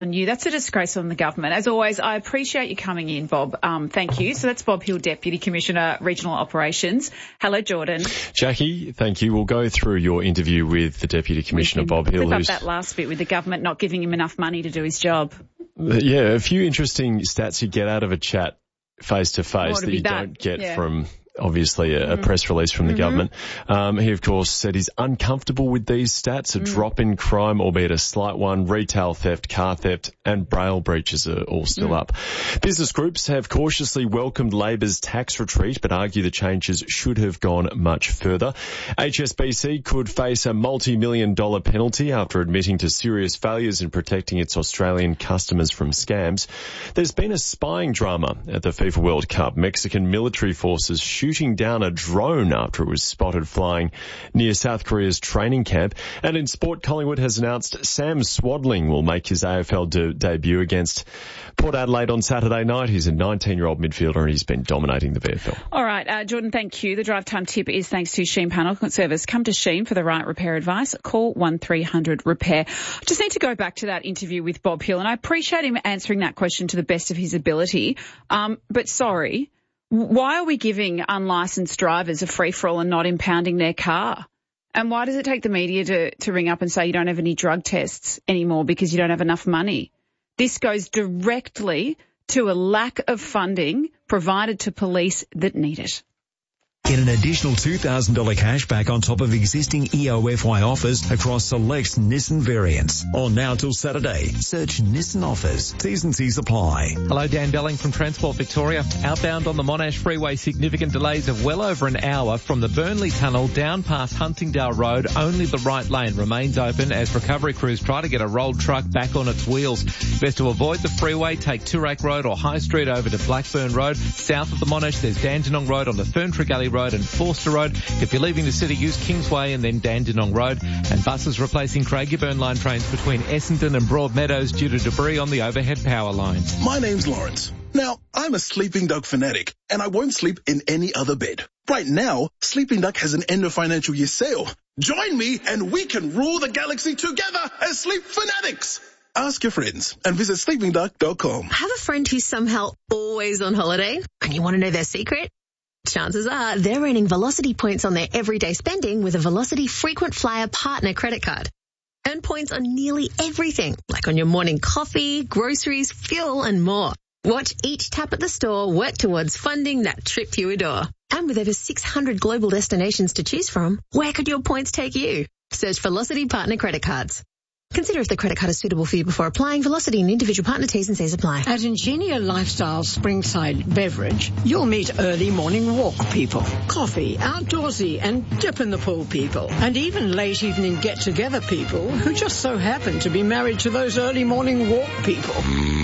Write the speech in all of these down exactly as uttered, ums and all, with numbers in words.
You. That's a disgrace on the government. As always, I appreciate you coming in, Bob. Um, thank you. So that's Bob Hill, Deputy Commissioner, Regional Operations. Hello, Jordan. Jackie, thank you. We'll go through your interview with the Deputy Commissioner, Bob Hill. Clip up that last bit with the government not giving him enough money to do his job. Yeah, a few interesting stats you get out of a chat face-to-face that you that. don't get yeah. from... obviously a, a press release from the mm-hmm. government. Um, he, of course, said he's uncomfortable with these stats. A mm. drop in crime, albeit a slight one. Retail theft, car theft and braille breaches are all still mm. up. Business groups have cautiously welcomed Labor's tax retreat, but argue the changes should have gone much further. H S B C could face a multi-million dollar penalty after admitting to serious failures in protecting its Australian customers from scams. There's been a spying drama at the FIFA World Cup. Mexican military forces shooting down a drone after it was spotted flying near South Korea's training camp. And in sport, Collingwood has announced Sam Swadling will make his A F L de- debut against Port Adelaide on Saturday night. He's a nineteen-year-old midfielder and he's been dominating the V F L. All right, uh, Jordan, thank you. The drive time tip is thanks to Sheen Panel Service. Come to Sheen for the right repair advice. Call one three hundred repair. Just need to go back to that interview with Bob Hill, and I appreciate him answering that question to the best of his ability. Um, but sorry. Why are we giving unlicensed drivers a free-for-all and not impounding their car? And why does it take the media to, to ring up and say you don't have any drug tests anymore because you don't have enough money? This goes directly to a lack of funding provided to police that need it. Get an additional two thousand dollars cashback on top of existing E O F Y offers across select Nissan variants. On now till Saturday. Search Nissan offers. T's and C's apply. Hello, Dan Delling from Transport Victoria. Outbound on the Monash Freeway, significant delays of well over an hour from the Burnley Tunnel down past Huntingdale Road. Only the right lane remains open as recovery crews try to get a rolled truck back on its wheels. Best to avoid the freeway, take Toorak Road or High Street over to Blackburn Road. South of the Monash, there's Dandenong Road on the Ferntree Gully Road and Forster Road. If you're leaving the city, use Kingsway and then Dandenong Road. And buses replacing Craigieburn line trains between Essendon and Broadmeadows due to debris on the overhead power lines. My name's Lawrence. Now, I'm a Sleeping Dog fanatic, and I won't sleep in any other bed. Right now, Sleeping Duck has an end of financial year sale. Join me and we can rule the galaxy together as sleep fanatics. Ask your friends and visit sleeping duck dot com. Have a friend who's somehow always on holiday and you want to know their secret? Chances are they're earning Velocity points on their everyday spending with a Velocity Frequent Flyer Partner credit card. Earn points on nearly everything, like on your morning coffee, groceries, fuel, and more. Watch each tap at the store work towards funding that trip you adore. And with over six hundred global destinations to choose from, where could your points take you? Search Velocity Partner credit cards. Consider if the credit card is suitable for you before applying. Velocity and individual partner T's and C's apply. At Ingenia Lifestyle Springside Beverage, you'll meet early morning walk people, coffee, outdoorsy and dip in the pool people, and even late evening get-together people who just so happen to be married to those early morning walk people.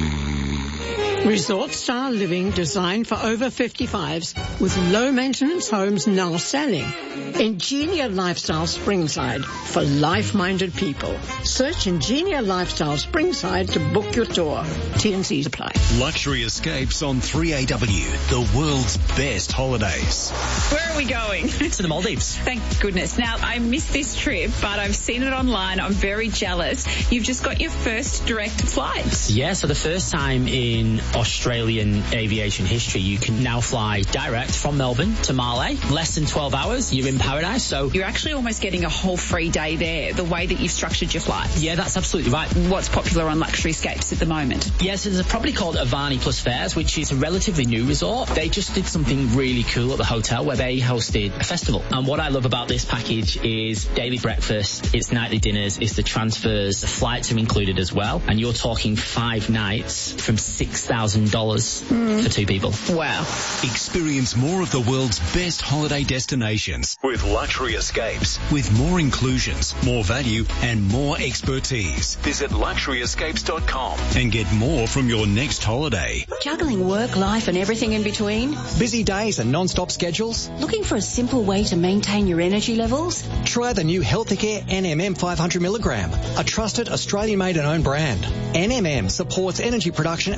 Resort-style living designed for over fifty-fives with low-maintenance homes now selling. Ingenia Lifestyle Springside for life-minded people. Search Ingenia Lifestyle Springside to book your tour. T and C's apply. Luxury Escapes on three A W, the world's best holidays. Where are we going? To the Maldives. Thank goodness. Now, I missed this trip, but I've seen it online. I'm very jealous. You've just got your first direct flight. Yeah, so the first time in Australian aviation history, you can now fly direct from Melbourne to Malé. Less than twelve hours, you're in paradise. So you're actually almost getting a whole free day there, the way that you've structured your flights. Yeah, that's absolutely right. What's popular on Luxury Escapes at the moment? Yes, yeah, so there's a property called Avani Plus Fairs, which is a relatively new resort. They just did something really cool at the hotel where they hosted a festival. And what I love about this package is daily breakfast, it's nightly dinners, it's the transfers, the flights are included as well. And you're talking five nights from six thousand dollars mm. for two people. Wow. Experience more of the world's best holiday destinations with Luxury Escapes. With more inclusions, more value and more expertise. Visit luxury escapes dot com and get more from your next holiday. Juggling work, life and everything in between? Busy days and non-stop schedules? Looking for a simple way to maintain your energy levels? Try the new Healthicare N M M five hundred milligram, a trusted Australian-made and owned brand. N M M supports energy production at a cellular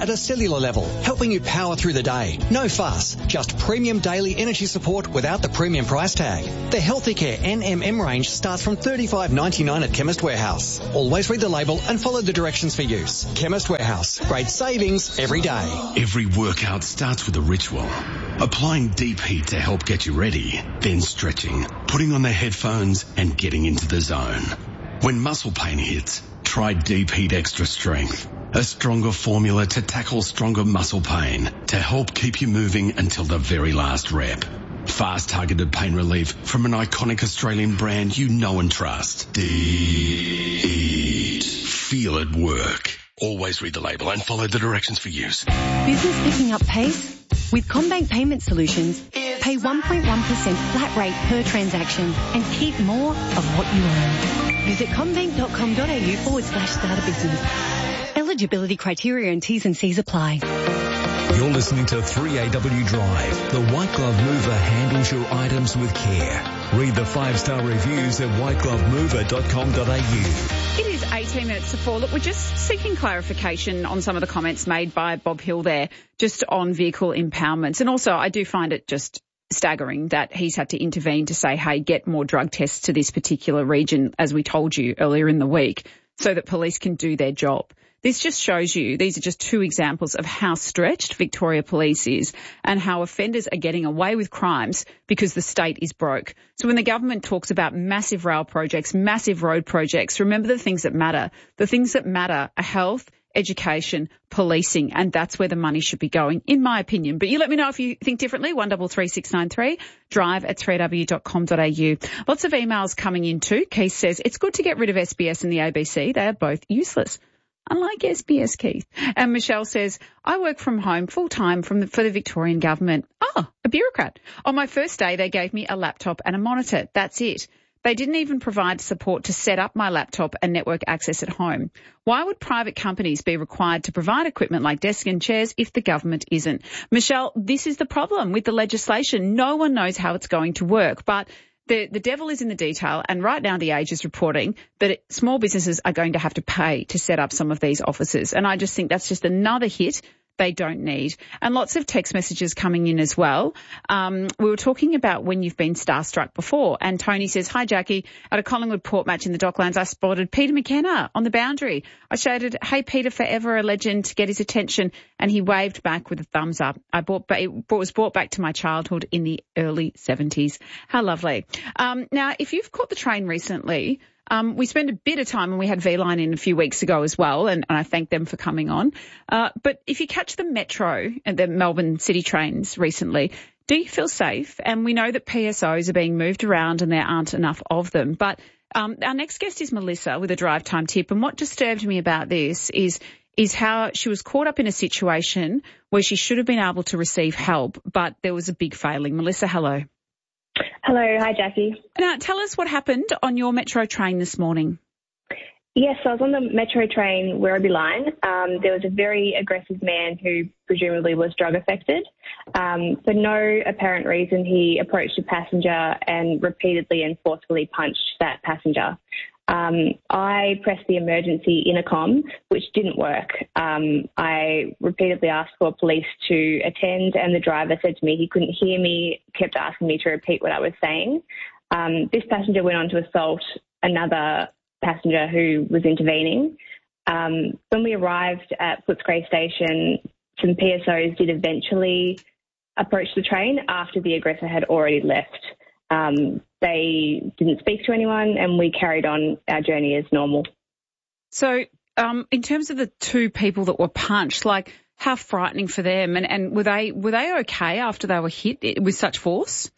formula level, helping you power through the day. No fuss, just premium daily energy support without the premium price tag. The Healthicare N M M range starts from thirty-five ninety-nine at Chemist Warehouse. Always read the label and follow the directions for use. Chemist Warehouse, great savings every day. Every workout starts with a ritual. Applying deep heat to help get you ready, then stretching, putting on the headphones and getting into the zone. When muscle pain hits, try Deep Heat Extra Strength, a stronger formula to tackle stronger muscle pain to help keep you moving until the very last rep. Fast targeted pain relief from an iconic Australian brand you know and trust. Deep Heat. Feel it work. Always read the label and follow the directions for use. Business picking up pace? With CommBank Payment Solutions, pay one point one percent flat rate per transaction and keep more of what you earn. Visit commbank.com.au forward slash start a business. Eligibility criteria and T's and C's apply. You're listening to three A W Drive. The White Glove Mover handles your items with care. Read the five-star reviews at white glove mover dot com dot a u. It is eighteen minutes to four. Look, we're just seeking clarification on some of the comments made by Bob Hill there, just on vehicle impoundments. And also, I do find it just staggering that he's had to intervene to say, hey, get more drug tests to this particular region, as we told you earlier in the week, so that police can do their job. This just shows you, these are just two examples of how stretched Victoria Police is and how offenders are getting away with crimes because the state is broke. So when the government talks about massive rail projects, massive road projects, remember the things that matter. The things that matter are health, education, policing, and that's where the money should be going, in my opinion. But you let me know if you think differently. one double three six nine three, drive at three a w dot com dot a u. Lots of emails coming in too. Keith says, it's good to get rid of S B S and the A B C. They are both useless. Unlike S B S, Keith. And Michelle says, I work from home full-time from the, for the Victorian government. Oh, a bureaucrat. On my first day, they gave me a laptop and a monitor. That's it. They didn't even provide support to set up my laptop and network access at home. Why would private companies be required to provide equipment like desks and chairs if the government isn't? Michelle, this is the problem with the legislation. No one knows how it's going to work, but The, the devil is in the detail, and right now The Age is reporting that it, small businesses are going to have to pay to set up some of these offices. And I just think that's just another hit they don't need. And lots of text messages coming in as well. Um, we were talking about when you've been starstruck before. And Tony says, hi, Jackie. At a Collingwood Port match in the Docklands, I spotted Peter McKenna on the boundary. I shouted, hey, Peter, forever a legend, to get his attention. And he waved back with a thumbs up. I brought, it was brought back to my childhood in the early seventies. How lovely. Um, now, if you've caught the train recently, Um, we spent a bit of time, and we had V-Line in a few weeks ago as well, and, and I thank them for coming on. Uh, but if you catch the Metro and the Melbourne City trains recently, do you feel safe? And we know that P S Os are being moved around and there aren't enough of them. But um, our next guest is Melissa with a drive time tip. And what disturbed me about this is is how she was caught up in a situation where she should have been able to receive help, but there was a big failing. Melissa, hello. Hello. Hi, Jackie. Now, tell us what happened on your Metro train this morning. Yes, I was on the Metro train Werribee line. Um, there was a very aggressive man who presumably was drug affected. Um, for no apparent reason, he approached a passenger and repeatedly and forcefully punched that passenger. Um, I pressed the emergency intercom, which didn't work. Um, I repeatedly asked for police to attend, and the driver said to me he couldn't hear me, kept asking me to repeat what I was saying. Um, this passenger went on to assault another passenger who was intervening. Um, when we arrived at Footscray Station, some P S Os did eventually approach the train after the aggressor had already left. Um, they didn't speak to anyone, and we carried on our journey as normal. So um, in terms of the two people that were punched, like how frightening for them, and, and were they were they okay after they were hit with such force?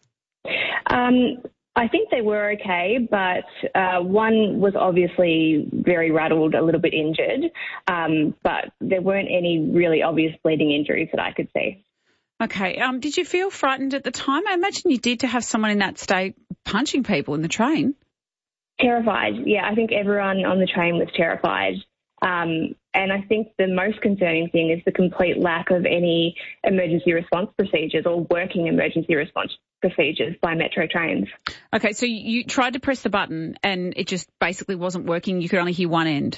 Um, I think they were okay, but uh, one was obviously very rattled, a little bit injured, um, but there weren't any really obvious bleeding injuries that I could see. Okay. Um, did you feel frightened at the time? I imagine you did, to have someone in that state punching people in the train. Terrified. Yeah, I think everyone on the train was terrified. Um, and I think the most concerning thing is the complete lack of any emergency response procedures or working emergency response procedures by Metro trains. Okay, so you tried to press the button and it just basically wasn't working. You could only hear one end.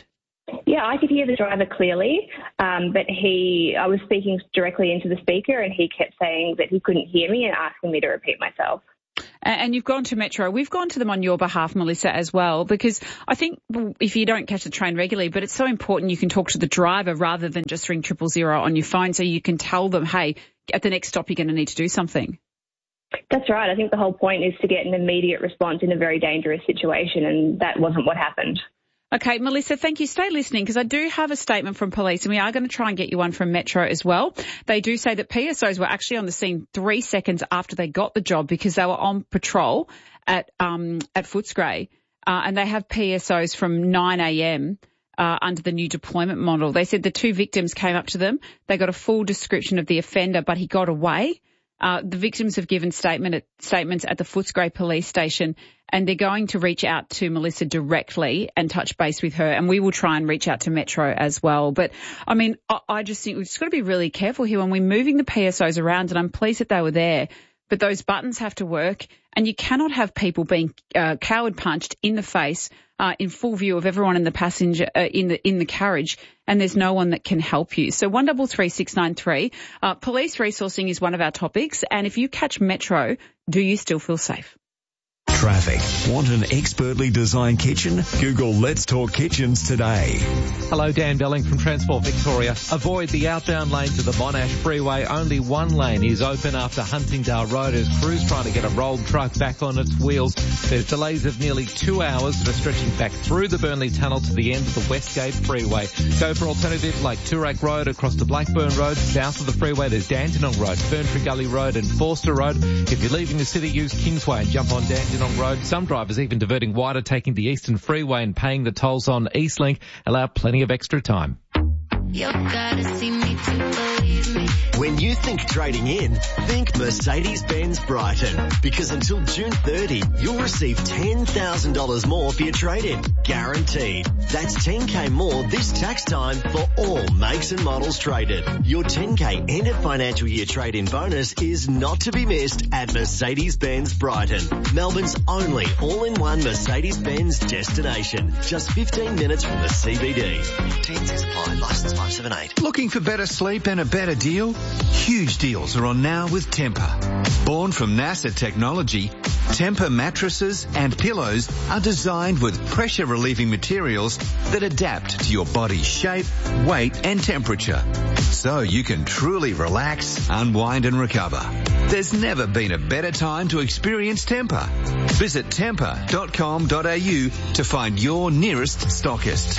Yeah, I could hear the driver clearly, um, but he, I was speaking directly into the speaker and he kept saying that he couldn't hear me and asking me to repeat myself. And you've gone to Metro. We've gone to them on your behalf, Melissa, as well, because I think if you don't catch the train regularly, but it's so important you can talk to the driver rather than just ring triple zero on your phone so you can tell them, hey, at the next stop you're going to need to do something. That's right. I think the whole point is to get an immediate response in a very dangerous situation, and that wasn't what happened. Okay, Melissa, thank you. Stay listening because I do have a statement from police and we are going to try and get you one from Metro as well. They do say that P S Os were actually on the scene three seconds after they got the job because they were on patrol at um, at Footscray uh, and they have P S Os from nine a.m. Uh, under the new deployment model. They said the two victims came up to them. They got a full description of the offender, but he got away. Uh, the victims have given statement at, statements at the Footscray police station and they're going to reach out to Melissa directly and touch base with her, and we will try and reach out to Metro as well. But, I mean, I, I just think we've just got to be really careful here when we're moving the P S Os around, and I'm pleased that they were there, but those buttons have to work and you cannot have people being uh, coward punched in the face uh, in full view of everyone in the passenger uh, in the in the carriage, and there's no one that can help you. So one double three six nine three. Uh, police resourcing is one of our topics, and if you catch Metro, do you still feel safe? Traffic. Want an expertly designed kitchen? Google Let's Talk Kitchens today. Hello, Dan Belling from Transport Victoria. Avoid the outbound lanes of the Monash Freeway. Only one lane is open after Huntingdale Road as crews trying to get a rolled truck back on its wheels. There's delays of nearly two hours that are stretching back through the Burnley Tunnel to the end of the Westgate Freeway. Go for alternatives like Toorak Road across to Blackburn Road. South of the freeway, there's Dandenong Road, Ferntree Gully Road and Forster Road. If you're leaving the city, use Kingsway and jump on Dandenong Road. Some drivers even diverting wider, taking the Eastern Freeway and paying the tolls on Eastlink. Allow plenty of extra time. You gotta see me to believe me. When you think trading in, think Mercedes-Benz Brighton. Because until June thirtieth, you'll receive ten thousand dollars more for your trade-in. Guaranteed. That's ten K more this tax time for all makes and models traded. Your ten K end of financial year trade-in bonus is not to be missed at Mercedes-Benz Brighton. Melbourne's only all-in-one Mercedes-Benz destination. Just fifteen minutes from the C B D. T N Cs apply. Licence five seven eight. Looking for better sleep and a better deal? Huge deals are on now with Tempur. Born from NASA technology, Tempur mattresses and pillows are designed with pressure-relieving materials that adapt to your body's shape, weight and temperature, so you can truly relax, unwind and recover. There's never been a better time to experience Tempur. Visit tempur dot com dot a u to find your nearest stockist.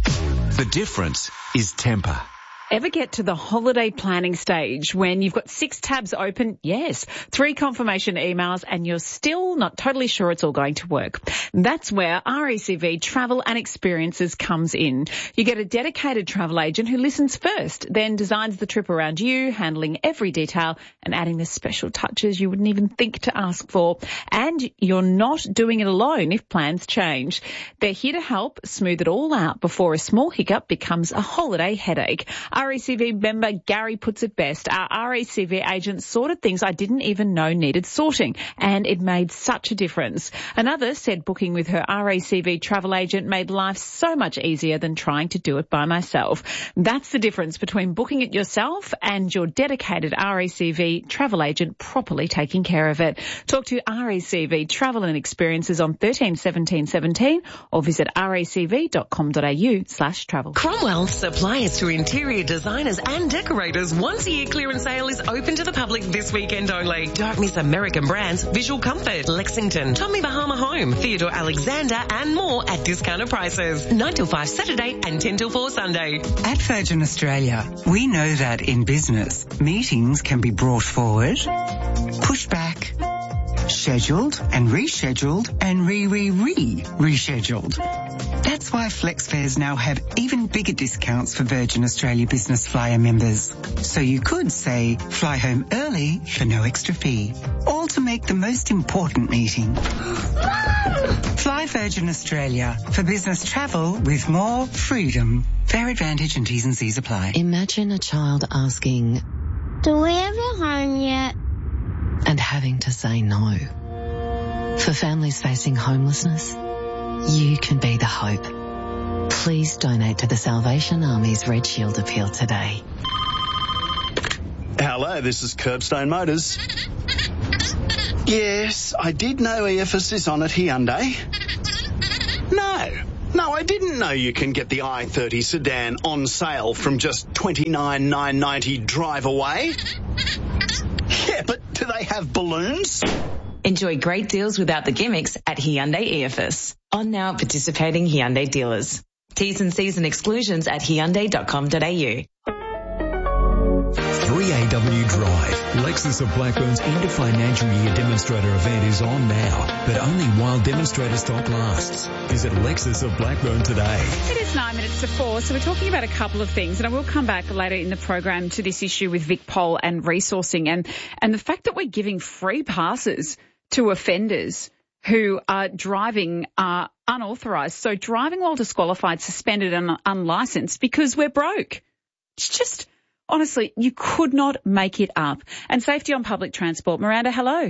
The difference is Tempur. Ever get to the holiday planning stage when you've got six tabs open? Yes. Three confirmation emails and you're still not totally sure it's all going to work. That's where R A C V Travel and Experiences comes in. You get a dedicated travel agent who listens first, then designs the trip around you, handling every detail and adding the special touches you wouldn't even think to ask for. And you're not doing it alone if plans change. They're here to help smooth it all out before a small hiccup becomes a holiday headache. R A C V member Gary puts it best. Our R A C V agent sorted things I didn't even know needed sorting, and it made such a difference. Another said booking with her R A C V travel agent made life so much easier than trying to do it by myself. That's the difference between booking it yourself and your dedicated R A C V travel agent properly taking care of it. Talk to R A C V Travel and Experiences on thirteen seventeen seventeen or visit r a c v dot com dot a u slash travel. Cromwell, suppliers to interior designers and decorators, once a year clearance sale is open to the public this weekend only. Don't miss American brands Visual Comfort, Lexington, Tommy Bahama Home, Theodore Alexander and more at discounted prices. nine till five Saturday and ten till four Sunday. At Virgin Australia, we know that in business, meetings can be brought forward, pushed back, scheduled and rescheduled and re-re-re-rescheduled. That's why FlexFares now have even bigger discounts for Virgin Australia Business Flyer members. So you could say, fly home early for no extra fee. All to make the most important meeting. Fly Virgin Australia for business travel with more freedom. Fair advantage and T's and C's apply. Imagine a child asking, do we have a home yet? And having to say no. For families facing homelessness, you can be the hope. Please donate to the Salvation Army's Red Shield appeal today. Hello, this is Curbstone Motors. Yes, I did know E F S is on at Hyundai. No, no, I didn't know you can get the i thirty sedan on sale from just twenty-nine thousand nine hundred ninety dollars drive away. Yeah, but do they have balloons? Enjoy great deals without the gimmicks at Hyundai E F S. On now at participating Hyundai dealers. T's and C's and exclusions at hyundai dot com dot a u. three A W Drive, Lexus of Blackburn's end of financial year demonstrator event is on now, but only while demonstrator stock lasts. Visit Lexus of Blackburn today. It is nine minutes to four, so we're talking about a couple of things, and I will come back later in the program to this issue with VicPol and resourcing and, and the fact that we're giving free passes to offenders who are driving uh, unauthorised. So driving while disqualified, suspended and unlicensed because we're broke. It's just... Honestly, you could not make it up. And safety on public transport. Miranda, hello.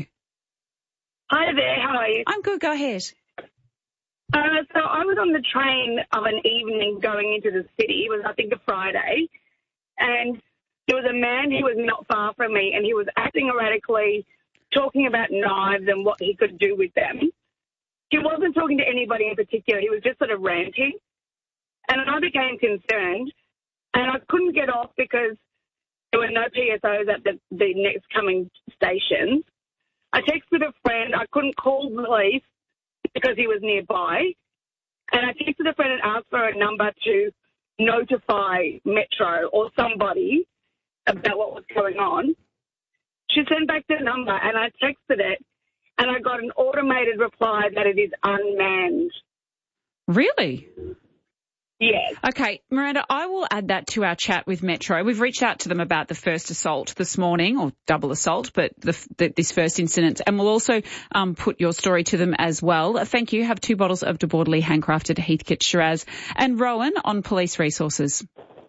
Hi there, how are you? I'm good, go ahead. Uh, so I was on the train of an evening going into the city. It was, I think, a Friday. And there was a man who was not far from me, and he was acting erratically, talking about knives and what he could do with them. He wasn't talking to anybody in particular. He was just sort of ranting. And I became concerned. And I couldn't get off because there were no P S Os at the, the next coming stations. I texted a friend. I couldn't call the police because he was nearby. And I texted a friend and asked for a number to notify Metro or somebody about what was going on. She sent back the number and I texted it and I got an automated reply that it is unmanned. Really? Yes. Okay, Miranda, I will add that to our chat with Metro. We've reached out to them about the first assault this morning, or double assault, but the, the, this first incident, and we'll also um, put your story to them as well. Thank you. Have two bottles of De Bordeley handcrafted Heathcote Shiraz. And Rowan on police resources.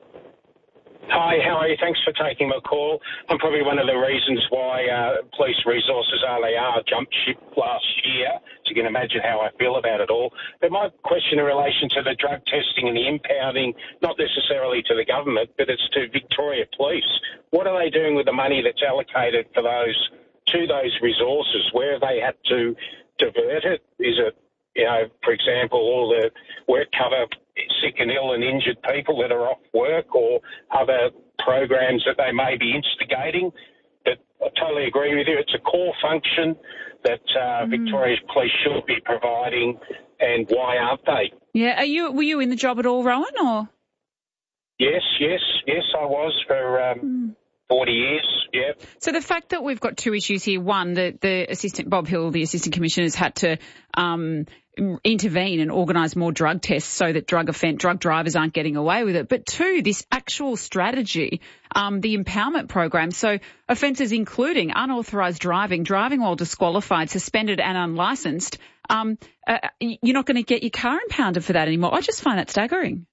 Hi, how are you? Thanks for taking my call. I'm probably one of the reasons why uh, police resources are they are jumped ship last year. So you can imagine how I feel about it all. But my question in relation to the drug testing and the impounding, not necessarily to the government, but it's to Victoria Police. What are they doing with the money that's allocated for those to those resources? Where have they had to divert it? Is it, you know, for example, all the work cover sick and ill and injured people that are off work, or other programs that they may be instigating? But I totally agree with you. It's a core function that uh, mm. Victoria's police should be providing, and why aren't they? Yeah, are you? Were you in the job at all, Rowan, or? Yes, yes, yes, I was for um, mm. forty years, yeah. So the fact that we've got two issues here, one, the, the assistant, Bob Hill, the assistant commissioner, has had to um, intervene and organise more drug tests so that drug offend, drug drivers aren't getting away with it. But two, this actual strategy, um, the empowerment program, so offences including unauthorised driving, driving while disqualified, suspended and unlicensed, um, uh, you're not going to get your car impounded for that anymore. I just find that staggering.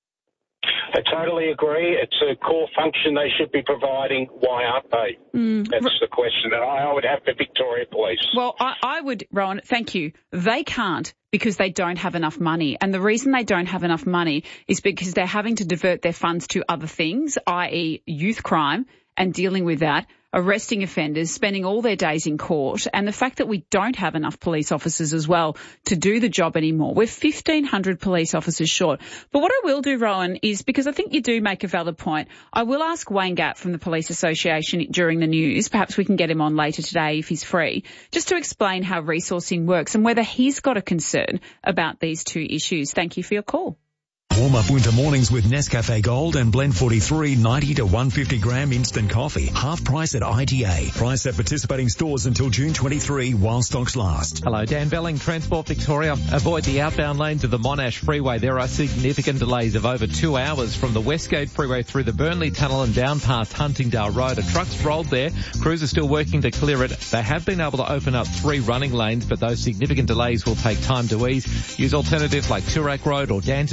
I totally agree. It's a core function they should be providing. Why aren't they? Mm. That's the question that I would have for Victoria Police. Well, I, I would, Rowan, thank you. They can't because they don't have enough money. And the reason they don't have enough money is because they're having to divert their funds to other things, that is youth crime, and dealing with that, arresting offenders, spending all their days in court, and the fact that we don't have enough police officers as well to do the job anymore. We're fifteen hundred police officers short. But what I will do, Rowan, is, because I think you do make a valid point, I will ask Wayne Gatt from the Police Association during the news, perhaps we can get him on later today if he's free, just to explain how resourcing works and whether he's got a concern about these two issues. Thank you for your call. Warm up winter mornings with Nescafe Gold and Blend forty-three ninety to one fifty gram instant coffee. Half price at I G A. Price at participating stores until June twenty-third while stocks last. Hello, Dan Belling, Transport Victoria. Avoid the outbound lanes of the Monash Freeway. There are significant delays of over two hours from the Westgate Freeway through the Burnley Tunnel and down past Huntingdale Road. A truck's rolled there. Crews are still working to clear it. They have been able to open up three running lanes, but those significant delays will take time to ease. Use alternatives like Toorak Road or Dandenong Road.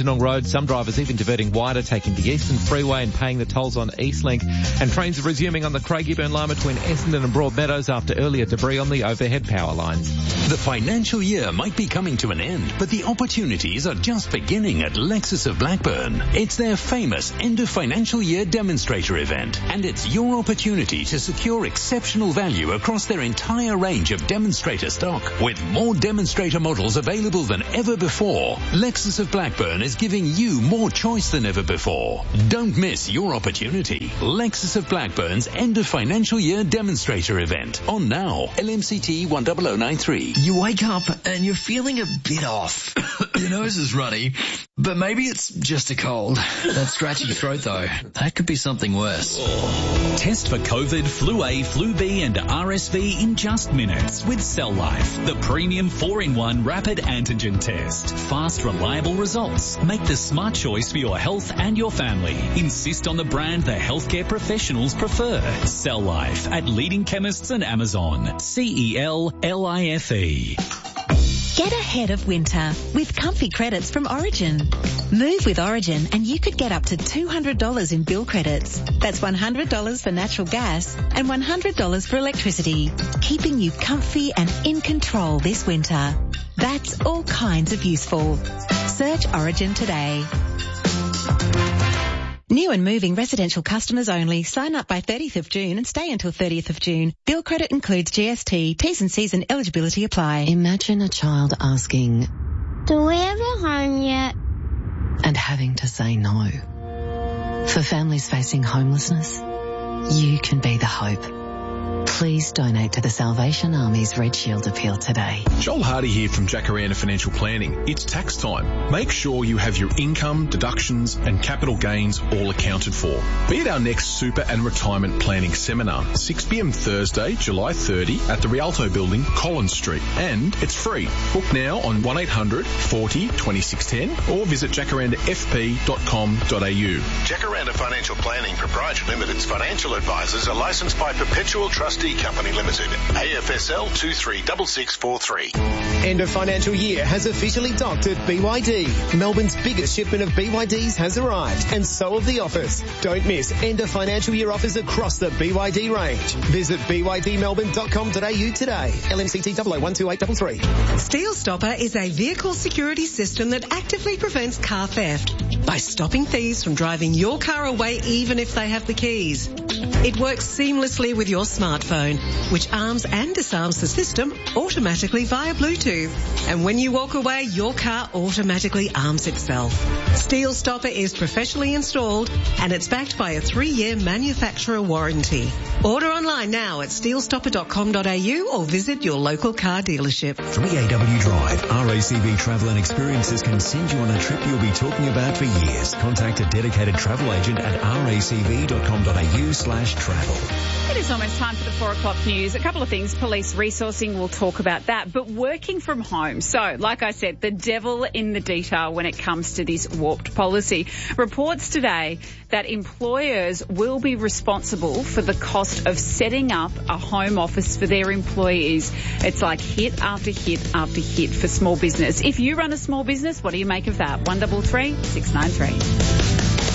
Some drivers even diverting wider, taking the Eastern Freeway and paying the tolls on Eastlink. And trains are resuming on the Craigieburn line between Essendon and Broadmeadows after earlier debris on the overhead power lines. The financial year might be coming to an end, but the opportunities are just beginning at Lexus of Blackburn. It's their famous end of financial year demonstrator event, and it's your opportunity to secure exceptional value across their entire range of demonstrator stock. With more demonstrator models available than ever before, Lexus of Blackburn is giving you more choice than ever before. Don't miss your opportunity. Lexus of Blackburn's end of financial year demonstrator event on now. L M C T one zero zero nine three. You wake up and you're feeling a bit off. Your nose is runny, but maybe it's just a cold. That scratchy throat though, that could be something worse. Test for COVID, Flu A, Flu B and R S V in just minutes with Cell Life, the premium four in one rapid antigen test. Fast, reliable results. Make the smart choice for your health and your family. Insist on the brand the healthcare professionals prefer. Cell Life at leading chemists and Amazon. C E L L I F E. Get ahead of winter with comfy credits from Origin. Move with Origin and you could get up to two hundred dollars in bill credits. That's one hundred dollars for natural gas and one hundred dollars for electricity, keeping you comfy and in control this winter. That's all kinds of useful. Search Origin today. New and moving residential customers only. Sign up by thirtieth of June and stay until thirtieth of June. Bill credit includes G S T. T's and C's and eligibility apply. Imagine a child asking, "Do we have a home yet?" and having to say no. For families facing homelessness, you can be the hope. Please donate to the Salvation Army's Red Shield appeal today. Joel Hardy here from Jacaranda Financial Planning. It's tax time. Make sure you have your income, deductions and capital gains all accounted for. Be at our next super and retirement planning seminar, six p.m. Thursday, July thirtieth at the Rialto Building, Collins Street. And it's free. Book now on one eight hundred forty twenty-six ten or visit jacaranda f p dot com dot a u. Jacaranda Financial Planning Proprietary Limited's financial advisors are licensed by Perpetual Trustee Company Limited, A F S L two three six six four three. End of financial year has officially docked at B Y D. Melbourne's biggest shipment of B Y Ds has arrived, and so have the offers. Don't miss end of financial year offers across the B Y D range. Visit b y d melbourne dot com dot a u today. L M C T zero zero one two eight three three. Steel Stopper is a vehicle security system that actively prevents car theft by stopping thieves from driving your car away even if they have the keys. It works seamlessly with your smartphone, which arms and disarms the system automatically via Bluetooth. And when you walk away, your car automatically arms itself. Steel Stopper is professionally installed and it's backed by a three-year manufacturer warranty. Order online now at steel stopper dot com dot a u or visit your local car dealership. From E A W Drive, R A C V Travel and Experiences can send you on a trip you'll be talking about for years. Contact a dedicated travel agent at r a c v dot com dot a u slash travel. It is almost time for the four o'clock news. A couple of things. Police resourcing, we'll talk about that. But working from home. So, like I said, the devil in the detail when it comes to this warped policy. Reports today that employers will be responsible for the cost of setting up a home office for their employees. It's like hit after hit after hit for small business. If you run a small business, what do you make of that? one three three, six nine three.